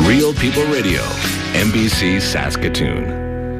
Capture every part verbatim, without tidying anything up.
Real People Radio, M B C Saskatoon.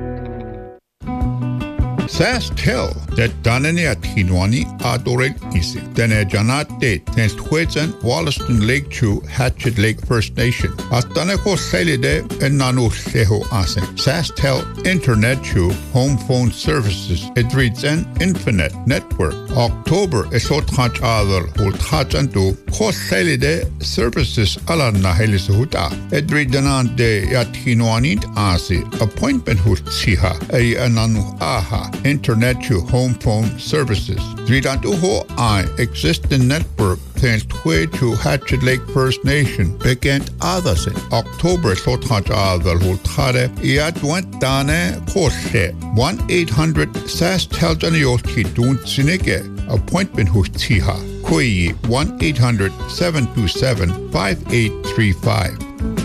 SaskTel, that Danani at Hinwani Adoreg Isi, Dene Janate, Tens Twitsen, Wollaston Lake Chew, Hatchet Lake First Nation. As Daneko Salide and Nanu Seho Asen. SaskTel Internet Chew, Home Phone Services, it reads an Infinite Network. October Esot Hach Adel, Holt Hach Andu, Kos Salide Services Alana Helisuhuta. It read Danante at Hinwani Asi, Appointment Hut Siha, A Ananu Aha. Internet to home phone services. Dridantuho I existing network tends way to Hatchet Lake First Nation began others in October Sothaj Adal Hultare Iadwant Dane Kose one eight hundred SaskTel Janioski Dun Sinike appointment Hustiha Kui one eight hundred seven two seven five eight three five.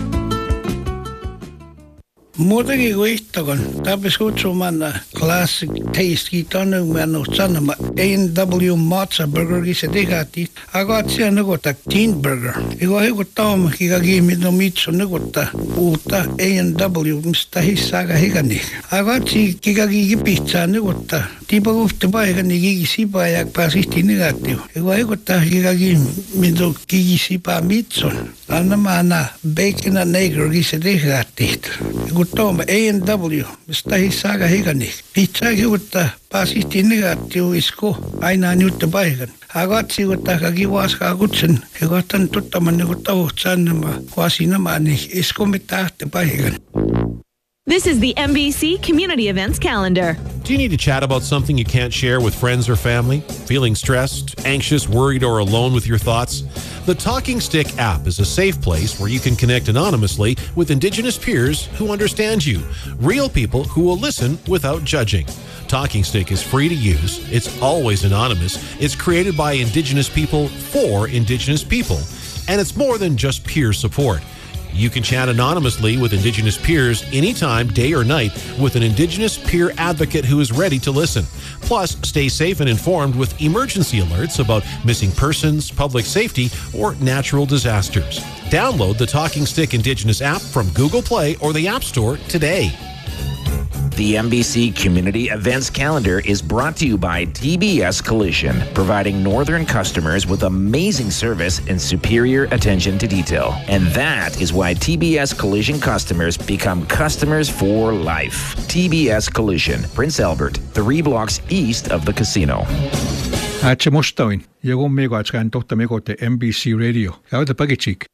Muutakin kuin ihtokan. Tapis kutsumaan classic taste tonne menu sanoma A and W matcha burger ki se tehati. Aga siellä nukota teen burger. Iko hiku tauma kika kiimito mitso nukota uutta A and W mistä hissaaga hikani. Aga si kika kiki pizza nukota. Tipa kuhti paikani kiki sipa ja pääsihti negatiiv. Iko hiku ta kika kiimito kiki sipa mitso. Anna maana bacon and egg ki se tehati. Iko Toma A and W, mistä hissaaga hikani. Pizza kiutta pääsihti negatiiv isko aina nyutta paikan. Agatsi kutta kaki vaaskaa kutsen. Ekohtan tuttaman nekutta uhtsaannama kuasinamaani isko mitahte paikan. This is the M B C Community Events Calendar. Do you need to chat about something you can't share with friends or family? Feeling stressed, anxious, worried, or alone with your thoughts? The Talking Stick app is a safe place where you can connect anonymously with Indigenous peers who understand you, real people who will listen without judging. Talking Stick is free to use. It's always anonymous. It's created by Indigenous people for Indigenous people. And it's more than just peer support. You can chat anonymously with Indigenous peers anytime, day or night, with an Indigenous peer advocate who is ready to listen. Plus, stay safe and informed with emergency alerts about missing persons, public safety, or natural disasters. Download the Talking Stick Indigenous app from Google Play or the App Store today. The M B C Community Events Calendar is brought to you by T B S Collision, providing northern customers with amazing service and superior attention to detail. And that is why T B S Collision customers become customers for life. T B S Collision, Prince Albert, three blocks east of the casino. Atse mustawin, ja kun mego atskan tohta megote M B C Radio. Ja ota pagitsik,